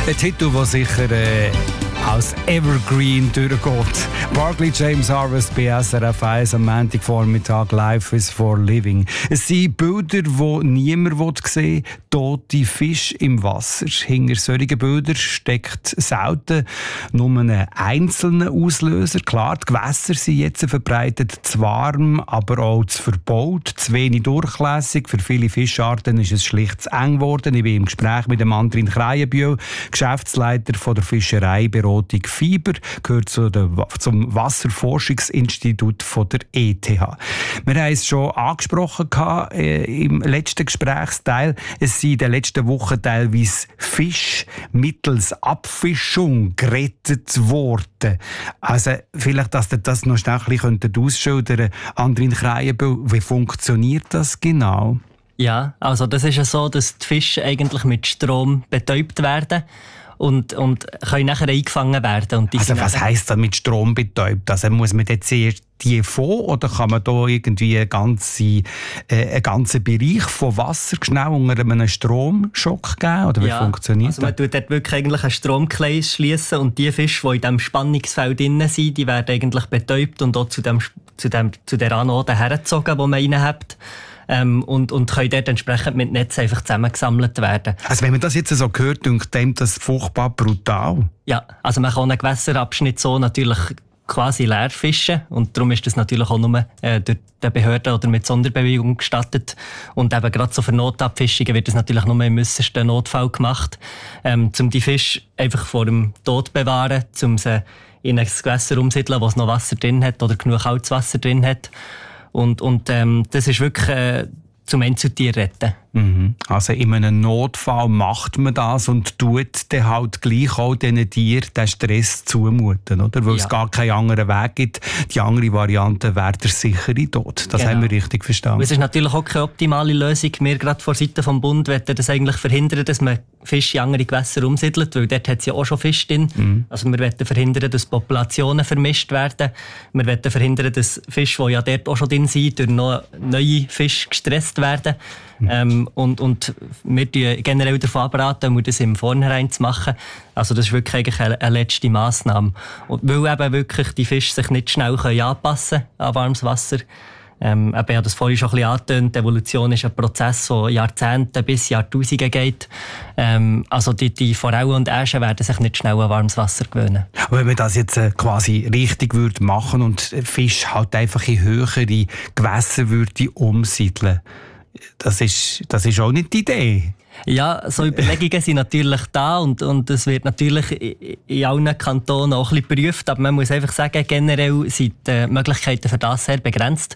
Ein Titel, der sicher als Evergreen durchgeht. Barclay James Harvest bei SRF 1 am Montagvormittag. Life is for living. Es sind Bilder, die niemand sehen will. Tote Fische im Wasser. Hinter solchen Bildern steckt selten nur einen einzelnen Auslöser. Klar, die Gewässer sind jetzt verbreitet, zu warm, aber auch zu verbaut, zu wenig durchlässig. Für viele Fischarten ist es schlicht zu eng geworden. Ich bin im Gespräch mit dem Andrin Kreienbühl, Geschäftsleiter von der Fischereiberatung Fiber, gehört zum Wasserforschungsinstitut von der ETH. Wir haben es schon angesprochen im letzten Gesprächsteil. Es sind in den letzten Wochen teilweise Fische mittels Abfischung gerettet worden. Also vielleicht, dass ihr das noch schnell ein bisschen ausschildern könnt. Andrin Kreienbühl, wie funktioniert das genau? Ja, also das ist ja so, dass die Fische eigentlich mit Strom betäubt werden und können nachher eingefangen werden. Und also was heisst das mit Strom betäubt? Also muss man jetzt erst die von oder kann man da irgendwie einen ganzen Bereich von Wasser schnell unter einem Stromschock geben? Oder wie funktioniert also man tut dort wirklich eigentlich einen Stromkreis schliessen und die Fische, die in diesem Spannungsfeld drin sind, die werden eigentlich betäubt und auch zu der Anode hergezogen, die man rein hat. Und können dort entsprechend mit Netz einfach zusammengesammelt werden. Also wenn man das jetzt so hört, denkt man das furchtbar brutal. Ja, also man kann einen Gewässerabschnitt so natürlich quasi leer fischen und darum ist das natürlich auch nur durch die Behörden oder mit Sonderbewilligung gestattet. Und eben gerade so für Notabfischungen wird das natürlich nur im äussersten Notfall gemacht, um die Fische einfach vor dem Tod zu bewahren, um sie in ein Gewässer umzusiedeln, wo es noch Wasser drin hat oder genug kaltes Wasser drin hat. Und das ist wirklich zum Einzeltier retten. Mhm. Also in einem Notfall macht man das und tut dann halt gleich auch diesen Tieren den Stress zumuten, oder? Weil es gar keinen anderen Weg gibt. Die andere Variante wäre der sichere Tod. Das haben wir richtig verstanden. Es ist natürlich auch keine optimale Lösung. Wir gerade von Seiten des Bundes wollen das eigentlich verhindern, dass man Fische in andere Gewässer umsiedelt, weil dort hat es ja auch schon Fische drin. Mhm. Also wir wollen verhindern, dass Populationen vermischt werden. Wir wollen verhindern, dass Fische, die ja dort auch schon drin sind, durch neue Fische gestresst werden. Und wir tun generell davon abraten, das im Vornherein zu machen. Also das ist wirklich eigentlich eine letzte Massnahme. Und weil eben wirklich die Fische sich nicht schnell anpassen können an warmes Wasser. Ich habe das vorhin schon ein bisschen angetönt. Die Evolution ist ein Prozess, der Jahrzehnte bis Jahrtausende geht. Also die Forellen und Äschen werden sich nicht schnell an warmes Wasser gewöhnen. Aber wenn man das jetzt quasi richtig würde machen und Fisch halt einfach in höhere Gewässer würde umsiedeln, das ist auch nicht die Idee. Ja, so Überlegungen sind natürlich da und es wird natürlich in allen Kantonen auch ein bisschen geprüft, aber man muss einfach sagen, generell sind die Möglichkeiten für das sehr begrenzt.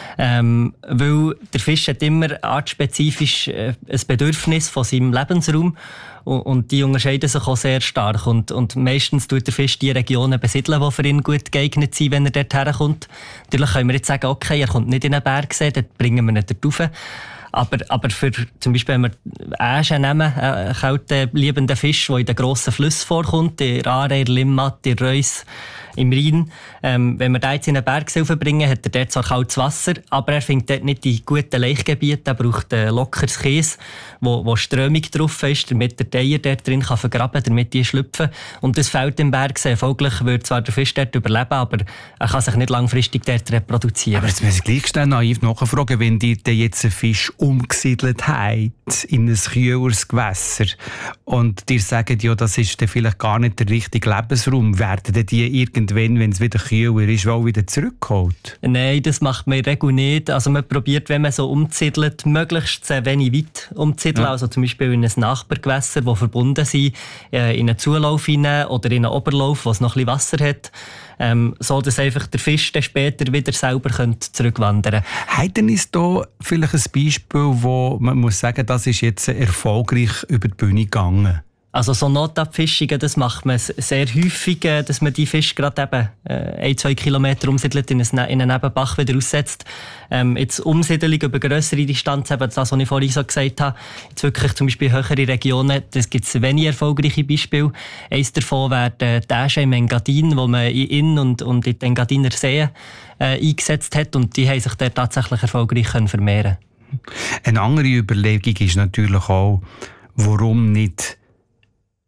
Weil der Fisch hat immer artspezifisch ein Bedürfnis von seinem Lebensraum und die unterscheiden sich auch sehr stark und meistens tut der Fisch die Regionen besiedeln, die für ihn gut geeignet sind, wenn er dort herkommt. Natürlich können wir jetzt sagen, okay, er kommt nicht in einen Berg, dort bringen wir ihn dort rauf. Aber für zum Beispiel, wenn wir Äschen nehmen, einen kalten, liebenden Fisch, der in den grossen Flüssen vorkommt, in Aare, in Limmat, in Reuss, im Rhein. Wenn wir den jetzt in einen Bergsee bringen, hat er dort zwar kaltes Wasser, aber er findet dort nicht die guten Laichgebiete. Er braucht lockeres Kies, wo Strömung drauf ist, damit der Teier dort drin kann vergraben kann, damit die schlüpfen. Und das fehlt im Bergsee. Folglich würde zwar der Fisch dort überleben, aber er kann sich nicht langfristig dort reproduzieren. Aber jetzt muss ich gleich schnell naiv nachfragen, wenn die jetzt einen Fisch umgesiedelt haben in ein kühleres Gewässer und dir sagen, ja, das ist dann vielleicht gar nicht der richtige Lebensraum, werden die irgendwann, wenn es wieder kühler ist, auch wieder zurückgeholt? Nein, das macht man in der Regel nicht. Also man probiert, wenn man so umsiedelt, möglichst sehr wenig weit umzusiedeln. Ja. Also zum Beispiel in ein Nachbargewässer, das verbunden sind, in einen Zulauf hinein oder in einen Oberlauf, wo es noch ein bisschen Wasser hat. So dass einfach der Fisch dann später wieder selber zurückwandern könnte. Hat ist da vielleicht ein Beispiel, wo man muss sagen, das ist jetzt erfolgreich über die Bühne gegangen? Also so Notabfischungen, das macht man sehr häufig, dass man die Fische gerade eben 1-2 Kilometer umsiedelt, in einen Nebenbach wieder aussetzt. Jetzt Umsiedelung über grössere Distanz, eben das, was ich vorhin so gesagt habe, jetzt wirklich zum Beispiel höhere Regionen, das gibt es wenig erfolgreiche Beispiele. Eines davon wäre die Äschen im Engadin, wo man in Inn und in den Engadiner Seen eingesetzt hat und die haben sich dort tatsächlich erfolgreich vermehren können. Eine andere Überlegung ist natürlich auch, warum nicht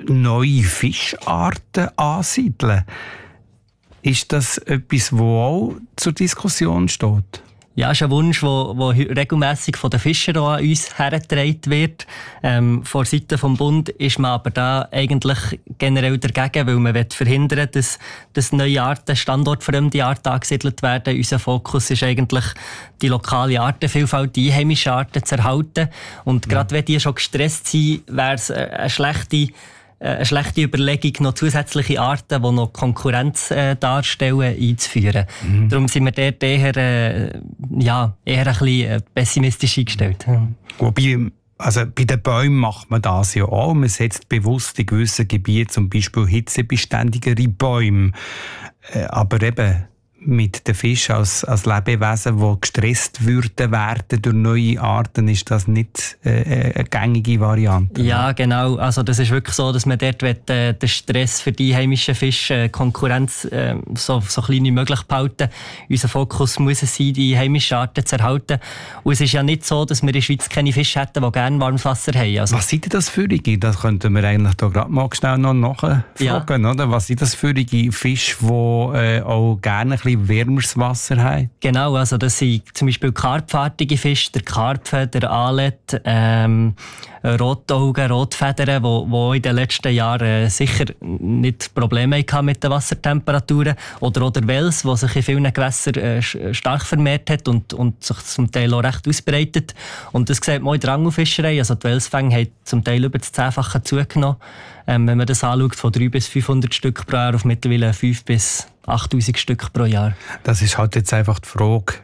neue Fischarten ansiedeln. Ist das etwas, was auch zur Diskussion steht? Ja, das ist ein Wunsch, der regelmässig von den Fischern an uns hergetragen wird. Von Seiten des Bundes ist man aber da eigentlich generell dagegen, weil man verhindern will, dass neue Arten, standortfremde Arten angesiedelt werden. Unser Fokus ist eigentlich, die lokale Artenvielfalt, die einheimischen Arten zu erhalten. Und gerade wenn die schon gestresst sind, wäre es eine schlechte Überlegung, noch zusätzliche Arten, die noch Konkurrenz darstellen, einzuführen. Darum sind wir dort eher ein bisschen pessimistisch eingestellt. Wobei, also bei den Bäumen macht man das ja auch. Man setzt bewusst in gewissen Gebieten zum Beispiel hitzebeständigere Bäume. Aber eben mit den Fischen als Lebewesen, die gestresst werden durch neue Arten, ist das nicht eine gängige Variante. Ja, genau. Also das ist wirklich so, dass man dort den Stress für die heimischen Fische, Konkurrenz so klein wie möglich behalten. Unser Fokus muss es sein, die heimischen Arten zu erhalten. Und es ist ja nicht so, dass wir in der Schweiz keine Fische hätten, die gerne warmes Wasser haben. Also, was sind das für Fische? Das könnten wir eigentlich da gerade mal schnell noch nachfragen. Ja. Oder? Was sind das für Fische, die auch gerne ein bisschen wärmeres Wasser haben? Genau, also das sind zum Beispiel karpfartige Fische, der Karpfen, der Alet, Rotaugen, Rotfedern, die in den letzten Jahren sicher nicht Probleme hatten mit den Wassertemperaturen. Oder auch der Wels, der sich in vielen Gewässern stark vermehrt hat und sich zum Teil auch recht ausbreitet. Und das sieht man in der Angelfischerei. Also die Welsfänge haben zum Teil über das 10-fache zugenommen. Wenn man das anschaut, von 300 bis 500 Stück pro Jahr auf mittlerweile 5 bis 8000 Stück pro Jahr. Das ist halt jetzt einfach die Frage,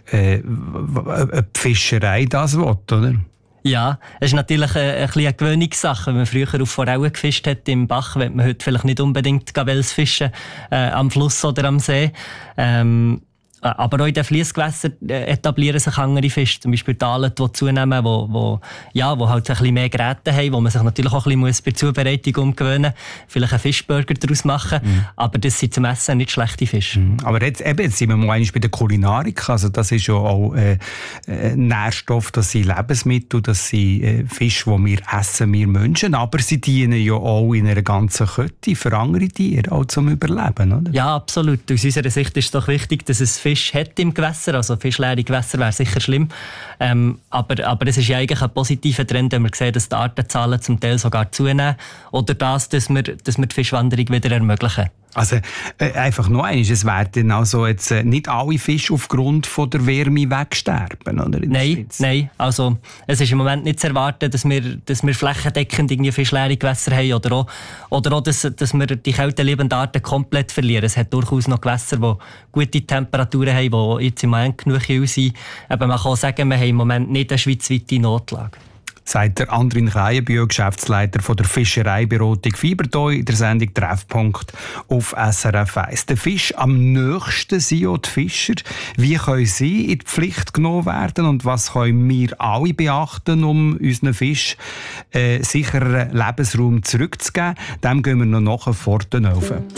ob die Fischerei das will, oder? Ja, es ist natürlich eine Gewöhnungssache. Wenn man früher auf Forellen gefischt hat im Bach, will man heute vielleicht nicht unbedingt Wels fischen am Fluss oder am See. Aber auch in den Fliessgewässern etablieren sich andere Fische, zum Beispiel die Alet, die zunehmen, wo halt ein bisschen mehr Geräte haben, wo man sich natürlich auch ein bisschen bei der Zubereitung umgewöhnen muss, vielleicht einen Fischburger daraus machen, aber das sind zum Essen nicht schlechte Fische. Aber jetzt sind wir mal bei der Kulinarik, also das ist ja auch Nährstoff, das sind Lebensmittel, das sind Fische, die wir essen, wir Menschen, aber sie dienen ja auch in einer ganzen Kette für andere Tiere, auch zum Überleben, oder? Ja, absolut. Aus unserer Sicht ist es doch wichtig, dass es Fisch hat im Gewässer, also fischleere Gewässer wäre sicher schlimm. Aber es ist ja eigentlich ein positiver Trend, wenn wir sehen, dass die Artenzahlen zum Teil sogar zunehmen. Oder dass wir die Fischwanderung wieder ermöglichen. Also einfach noch eines, es werden also jetzt nicht alle Fische aufgrund von der Wärme wegsterben, oder? Nein. Also es ist im Moment nicht zu erwarten, dass wir flächendeckend irgendwie fischleere Gewässer haben oder auch dass wir die kälteliebenden Arten komplett verlieren. Es hat durchaus noch Gewässer, die gute Temperaturen haben, die jetzt im Moment genug sind. Aber man kann sagen, wir haben im Moment nicht eine schweizweite Notlage. Sagt der Andrin Kreienbühl, Geschäftsleiter von der Fischereiberatung Fibertoi in der Sendung Treffpunkt auf SRF 1. Der Fisch am nächsten sind auch die Fischer. Wie können sie in die Pflicht genommen werden und was können wir alle beachten, um unseren Fisch sicheren Lebensraum zurückzugeben? Dem gehen wir noch nachher vor den Öfen.